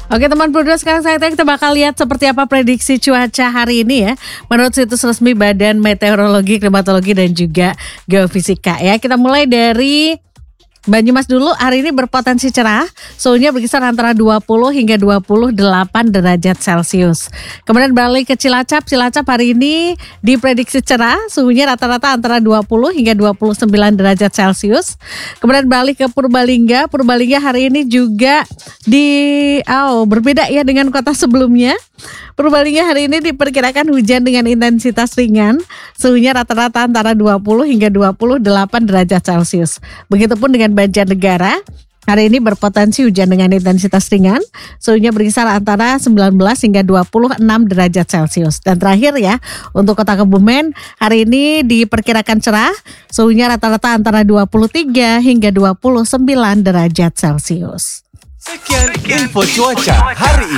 Oke teman Bro, sekarang kita bakal lihat seperti apa prediksi cuaca hari ini ya. Menurut situs resmi Badan Meteorologi, Klimatologi dan juga Geofisika ya. Kita mulai dari Banyumas dulu. Hari ini berpotensi cerah, suhunya berkisar antara 20 hingga 28 derajat Celcius. Kemudian beralih ke Cilacap. Cilacap hari ini diprediksi cerah, suhunya rata-rata antara 20 hingga 29 derajat Celcius. Kemudian beralih ke Purbalingga. Purbalingga hari ini juga berbeda ya dengan kota sebelumnya. Purbalingga hari ini diperkirakan hujan dengan intensitas ringan, suhunya rata-rata antara 20 hingga 28 derajat Celcius. Begitupun dengan Banjarnegara, hari ini berpotensi hujan dengan intensitas ringan, suhunya berkisar antara 19 hingga 26 derajat Celcius. Dan terakhir ya, untuk Kota Kebumen, hari ini diperkirakan cerah, suhunya rata-rata antara 23 hingga 29 derajat Celcius. Sekian info cuaca hari ini.